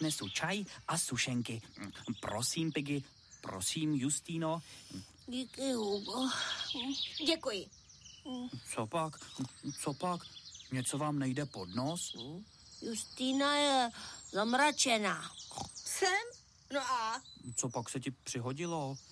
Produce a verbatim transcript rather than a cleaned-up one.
nesu čaj a sušenky. Prosím, Piggy, prosím, Justino. Díky, Hugo. Děkuji. Co pak? Co pak? Něco vám nejde pod nos? Justína je zamračená. Jsem? No a? Co pak se ti přihodilo?